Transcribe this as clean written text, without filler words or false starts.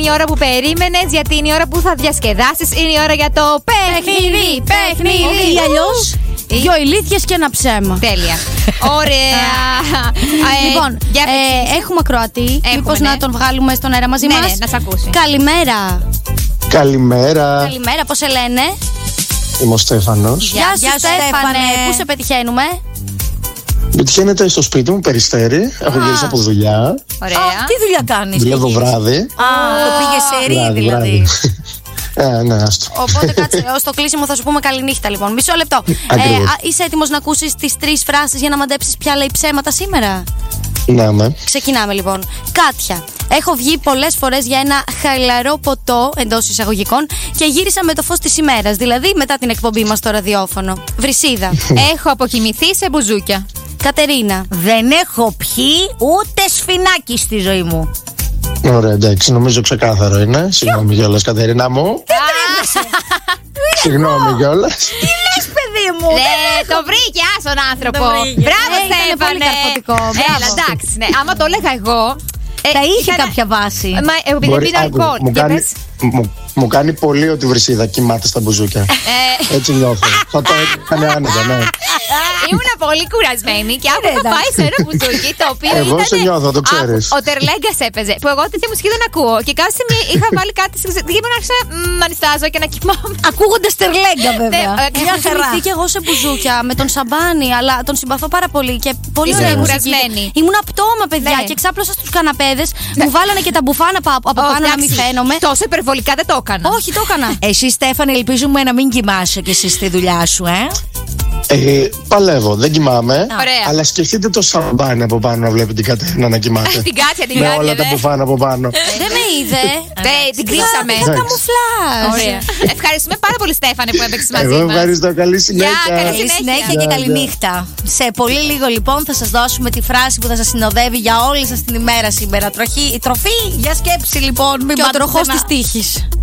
Είναι η ώρα που περίμενες, γιατί είναι η ώρα που θα διασκεδάσεις. Είναι η ώρα για το παιχνίδι. Ή αλλιώς δυο ηλίθιες και ένα ψέμα. Τέλεια. Ωραία. Λοιπόν, έχουμε ακροατή. Μήπως να τον βγάλουμε στον αέρα μαζί μας? Ναι, να σ' ακούσει. Καλημέρα. Καλημέρα. Καλημέρα, πώς σε λένε? Είμαι ο Στέφανος. Γεια σου Στέφανε. Πού σε πετυχαίνουμε? Πετυχαίνετε στο σπίτι μου, Περιστέρι. Έχω γυρίσει από δουλειά. Ωραία. Τι δουλειά κάνεις? Δουλεύω βράδυ. Το πήγε σε ρί δηλαδή. Ναι, άστο. Οπότε κάτσε, ως το κλείσιμο θα σου πούμε καληνύχτα λοιπόν. Μισό λεπτό. Είσαι έτοιμος να ακούσεις τις 3 φράσεις για να μαντέψεις ποια λέει ψέματα σήμερα? Ναι, με. Ξεκινάμε λοιπόν. Κάτια. Έχω βγει πολλές φορές για ένα χαλαρό ποτό εντός εισαγωγικών και γύρισα με το φως της ημέρας. Δηλαδή μετά την εκπομπή μας στο ραδιόφωνο. Βρυσίδα. Έχω αποκοιμηθεί σε μπουζούκια. Κατερίνα. Δεν έχω πιει ούτε σφινάκι στη ζωή μου. Ωραία, εντάξει, νομίζω ξεκάθαρο είναι. Συγγνώμη κιόλας, Κατερίνα μου. Συγγνώμη κιόλας. Τι λες, παιδί μου? Το βρήκε, άσον άνθρωπο. Μπράβο, Ήταν πολύ Στέφανε. καρποτικό. Έλα, εντάξει, ναι. Άμα το έλεγα εγώ. Θα είχε κάποια βάση. Μα επειδή πίνω αλκοόλ. Μου κάνει πολύ ότι η Βρυσίδα κοιμάται στα μπουζούκια. Έτσι νιώθω. Θα το έκανε άνετα, ναι. Ήμουν πολύ κουρασμένη και άκουγα πάει σε ένα μπουζούκι το οποίο Εγώ σε νιώθω, το ξέρεις. Ο Τερλέγκας έπαιζε. Που εγώ τέτοια μουσική δεν ακούω. Και κάποια στιγμή είχα βάλει κάτι. Και ήμουν άρχισα να νιστάζω και να κοιμάμαι. Ακούγοντας Τερλέγκα βέβαια. Έχω θυμηθεί και εγώ σε μπουζούκια με τον Σαμπάνι, αλλά τον συμπαθώ πάρα πολύ και πολύ ωραία μουσική. Ήμουν απτώμα, παιδιά, και ξάπλωσα στους καναπέδες. Μου βάλανε και τα μπουφάνα από πάνω να μην φαίνομαι. Τόσο υπερβολικά δεν το έκανα. Όχι, το έκανα. Εσύ, Στέφανη, ελπίζουμε να μην κοιμάσαι κι εσύ στη δουλειά σου, Παλεύω, δεν κοιμάμαι. Ωραία. Αλλά σκεφτείτε το σαμπάνι από πάνω να βλέπει την Κατερίνα να κοιμάται. Την κάτια, την Με κάτια. όλα τα μπουφάνα από πάνω. Δεν με είδε. Την κρύψαμε. Είχα καμουφλάζ. Ωραία. Ευχαριστούμε πάρα πολύ, Στέφανε, που έπαιξες μαζί Εγώ μας. ευχαριστώ, καλή συνέχεια. Καλή συνέχεια και καλή νύχτα. Σε πολύ λίγο λοιπόν θα σας δώσουμε τη φράση που θα σας συνοδεύει για όλη σας την ημέρα σήμερα. Τροφή για σκέψη λοιπόν. Και ο τροχός της τύχης.